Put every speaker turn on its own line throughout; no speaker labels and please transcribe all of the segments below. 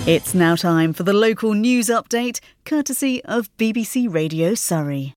It's now time for the local news update, courtesy of BBC Radio Surrey.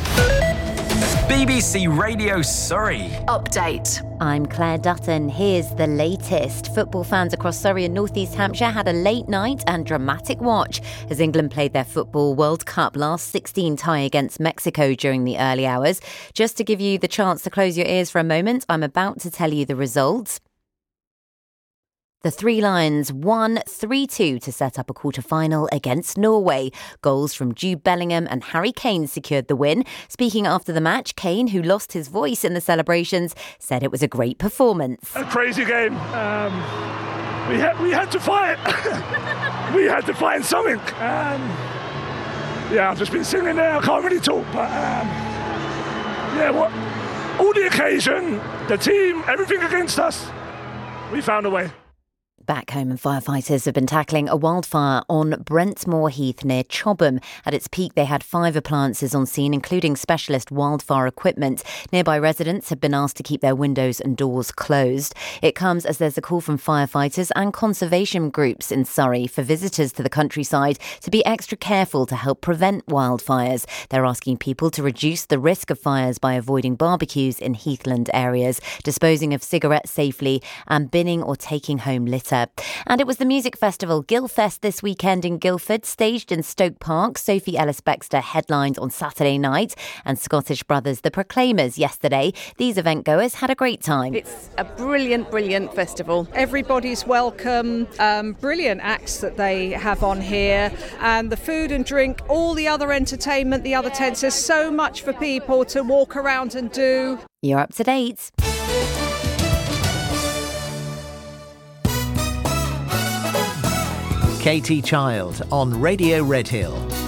BBC Radio Surrey.
Update.
I'm Claire Dutton. Here's the latest. Football fans across Surrey and North East Hampshire had a late night and dramatic watch as England played their Football World Cup last 16 tie against Mexico during the early hours. Just to give you the chance to close your ears for a moment, I'm about to tell you the results. The Three Lions won 3-2 to set up a quarter-final against Norway. Goals from Jude Bellingham and Harry Kane secured the win. Speaking after the match, Kane, who lost his voice in the celebrations, said it was a great performance.
A crazy game. We had to fight. We had to find something. I've just been singing there. I can't really talk, but all the occasion, the team, everything against us, we found a way.
Back home, and firefighters have been tackling a wildfire on Brentmore Heath near Chobham. At its peak, they had 5 appliances on scene, including specialist wildfire equipment. Nearby residents have been asked to keep their windows and doors closed. It comes as there's a call from firefighters and conservation groups in Surrey for visitors to the countryside to be extra careful to help prevent wildfires. They're asking people to reduce the risk of fires by avoiding barbecues in heathland areas, disposing of cigarettes safely, and binning or taking home litter. And it was the music festival Guildfest this weekend in Guildford, staged in Stoke Park. Sophie Ellis-Bextor headlined on Saturday night and Scottish brothers The Proclaimers yesterday. These event goers had a great time.
It's a brilliant festival. Everybody's welcome, brilliant acts that they have on here, and the food and drink, all the other entertainment, the other tents. There's so much for people to walk around and do.
You're up to date.
Katie Child on Radio Redhill.